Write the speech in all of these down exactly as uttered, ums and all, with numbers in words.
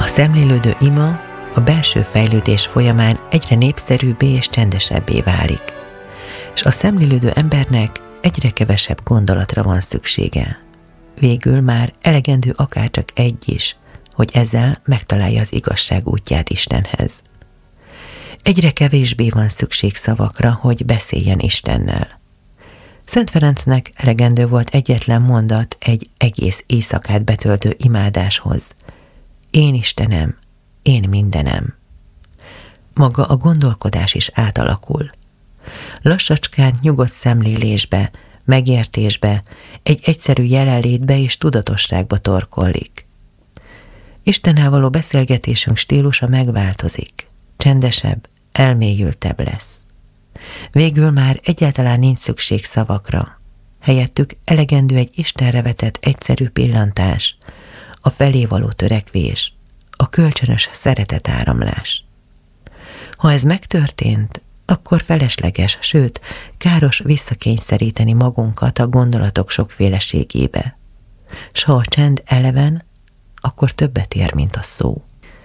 szemlélődő ima a belső fejlődés folyamán egyre népszerűbbé és csendesebbé válik, és a szemlélődő embernek egyre kevesebb gondolatra van szüksége. Végül már elegendő akárcsak egy is, hogy ezzel megtalálja az igazság útját Istenhez. Egyre kevésbé van szükség szavakra, hogy beszéljen Istennel. Szent Ferencnek elegendő volt egyetlen mondat egy egész éjszakát betöltő imádáshoz. Én Istenem, én mindenem. Maga a gondolkodás is átalakul. Lassacskán nyugodt szemlélésbe, megértésbe, egy egyszerű jelenlétbe és tudatosságba torkollik. Istennel való beszélgetésünk stílusa megváltozik, csendesebb, elmélyültebb lesz. Végül már egyáltalán nincs szükség szavakra, helyettük elegendő egy Istenre vetett egyszerű pillantás, a felé való törekvés, a kölcsönös szeretetáramlás. Ha ez megtörtént, akkor felesleges, sőt, káros visszakényszeríteni magunkat a gondolatok sokféleségébe. S ha a csend eleven, akkor többet ér, mint a szó.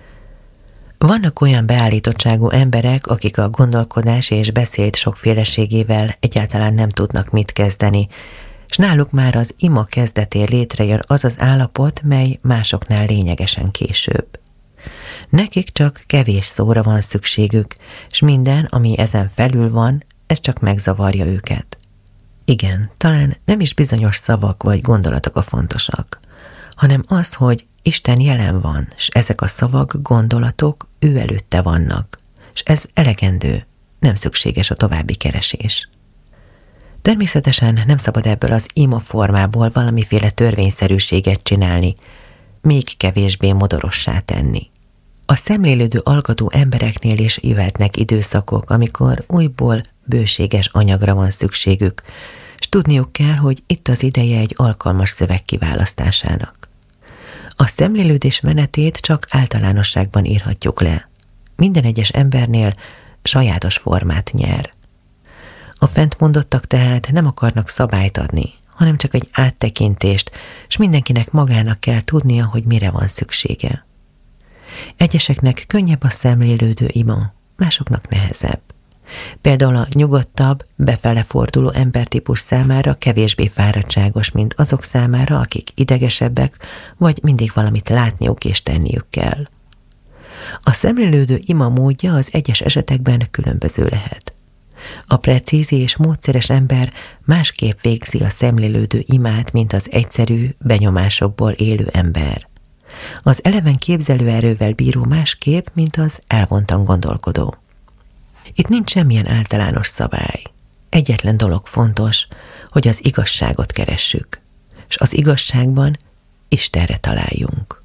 Vannak olyan beállítottságú emberek, akik a gondolkodás és beszéd sokféleségével egyáltalán nem tudnak mit kezdeni, s náluk már az ima kezdetén létrejön az az állapot, mely másoknál lényegesen később. Nekik csak kevés szóra van szükségük, s minden, ami ezen felül van, ez csak megzavarja őket. Igen, talán nem is bizonyos szavak vagy gondolatok a fontosak, hanem az, hogy Isten jelen van, s ezek a szavak, gondolatok ő előtte vannak, és ez elegendő, nem szükséges a további keresés. Természetesen nem szabad ebből az ima formából valamiféle törvényszerűséget csinálni, még kevésbé modorossá tenni. A szemlélődő alkatú embereknél is jöhetnek időszakok, amikor újból bőséges anyagra van szükségük, s tudniuk kell, hogy itt az ideje egy alkalmas szöveg kiválasztásának. A szemlélődés menetét csak általánosságban írhatjuk le. Minden egyes embernél sajátos formát nyer. A fent mondottak tehát nem akarnak szabályt adni, hanem csak egy áttekintést, s mindenkinek magának kell tudnia, hogy mire van szüksége. Egyeseknek könnyebb a szemlélődő ima, másoknak nehezebb. Például a nyugodtabb, befele forduló embertípus számára kevésbé fáradtságos, mint azok számára, akik idegesebbek, vagy mindig valamit látniuk és tenniük kell. A szemlélődő ima módja az egyes esetekben különböző lehet. A precíz és módszeres ember másképp végzi a szemlélődő imát, mint az egyszerű, benyomásokból élő ember. Az eleven képzelőerővel bíró másképp, mint az elvontan gondolkodó. Itt nincs semmilyen általános szabály. Egyetlen dolog fontos, hogy az igazságot keressük, és az igazságban Istenre találjunk.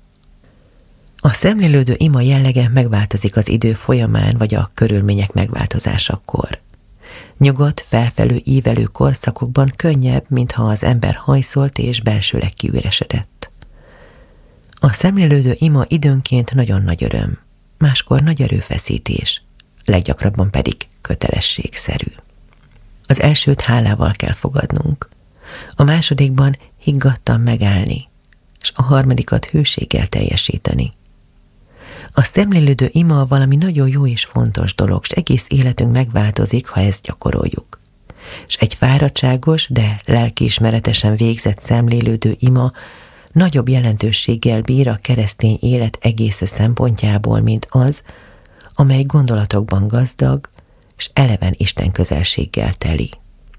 A szemlélődő ima jellege megváltozik az idő folyamán, vagy a körülmények megváltozásakor. Nyugodt, felfelő ívelő korszakokban könnyebb, mintha az ember hajszolt és belsőleg kiüresedett. A szemlélődő ima időnként nagyon nagy öröm, máskor nagy erőfeszítés, leggyakrabban pedig kötelességszerű. Az elsőt hálával kell fogadnunk, a másodikban higgadtan megállni, és a harmadikat hűséggel teljesíteni. A szemlélődő ima valami nagyon jó és fontos dolog, és egész életünk megváltozik, ha ezt gyakoroljuk. És egy fáradtságos, de lelkiismeretesen végzett szemlélődő ima nagyobb jelentőséggel bír a keresztény élet egész szempontjából, mint az, amely gondolatokban gazdag, és eleven Isten közelséggel teli.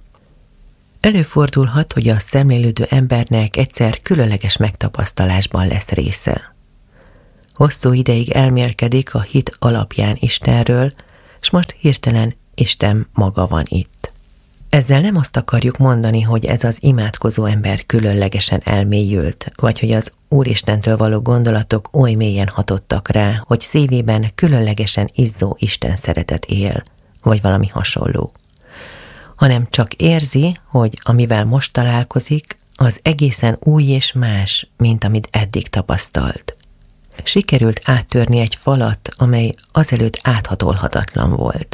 Előfordulhat, hogy a szemlélődő embernek egyszer különleges megtapasztalásban lesz része. Hosszú ideig elmélkedik a hit alapján Istenről, és most hirtelen Isten maga van itt. Ezzel nem azt akarjuk mondani, hogy ez az imádkozó ember különlegesen elmélyült, vagy hogy az Úristentől való gondolatok oly mélyen hatottak rá, hogy szívében különlegesen izzó Isten szeretet él, vagy valami hasonló. Hanem csak érzi, hogy amivel most találkozik, az egészen új és más, mint amit eddig tapasztalt. Sikerült áttörni egy falat, amely azelőtt áthatolhatatlan volt.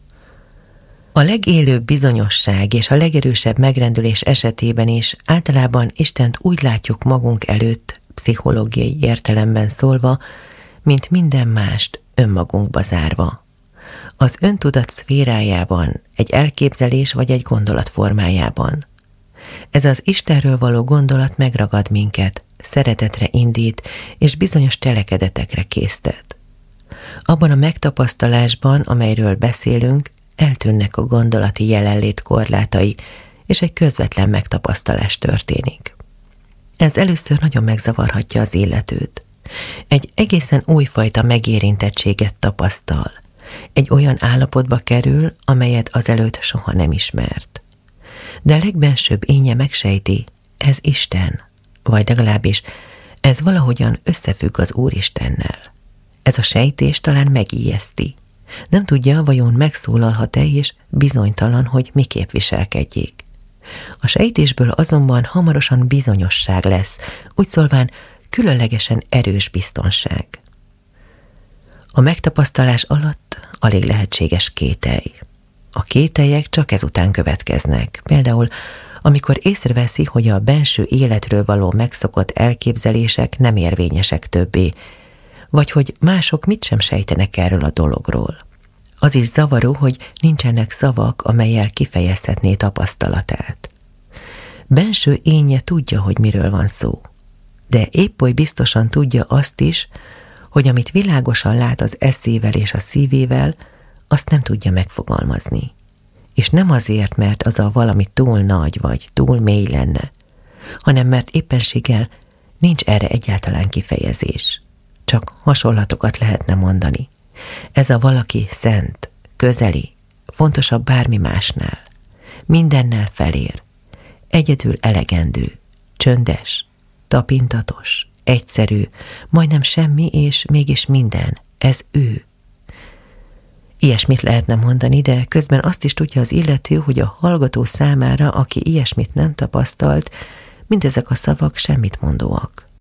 A legélőbb bizonyosság és a legerősebb megrendülés esetében is általában Istent úgy látjuk magunk előtt, pszichológiai értelemben szólva, mint minden mást önmagunkba zárva. Az öntudat szférájában, egy elképzelés vagy egy gondolat formájában. Ez az Istenről való gondolat megragad minket, szeretetre indít, és bizonyos cselekedetekre késztet. Abban a megtapasztalásban, amelyről beszélünk, eltűnnek a gondolati jelenlét korlátai, és egy közvetlen megtapasztalás történik. Ez először nagyon megzavarhatja az illetőt. Egy egészen újfajta megérintettséget tapasztal. Egy olyan állapotba kerül, amelyet azelőtt soha nem ismert. De a legbensőbb énje megsejti, ez Isten, vagy legalábbis ez valahogyan összefügg az Úristennel. Ez a sejtés talán megijeszti. Nem tudja, vajon megszólalhat-e, és bizonytalan, hogy miképp viselkedjék. A sejtésből azonban hamarosan bizonyosság lesz, úgy szólván különlegesen erős biztonság. A megtapasztalás alatt alig lehetséges kételj. A kételyek csak ezután következnek. Például, amikor észreveszi, hogy a benső életről való megszokott elképzelések nem érvényesek többé, vagy hogy mások mit sem sejtenek erről a dologról. Az is zavaró, hogy nincsenek szavak, amellyel kifejezhetné tapasztalatát. Benső énje tudja, hogy miről van szó, de épp oly biztosan tudja azt is, hogy amit világosan lát az eszével és a szívével, azt nem tudja megfogalmazni. És nem azért, mert az a valami túl nagy vagy túl mély lenne, hanem mert éppenséggel nincs erre egyáltalán kifejezés. Csak hasonlatokat lehetne mondani. Ez a valaki szent, közeli, fontosabb bármi másnál. Mindennel felér. Egyedül elegendő, csöndes, tapintatos, egyszerű, majdnem semmi és mégis minden. Ez ő. Ilyesmit lehetne mondani, de közben azt is tudja az illető, hogy a hallgató számára, aki ilyesmit nem tapasztalt, mindezek a szavak semmit mondóak.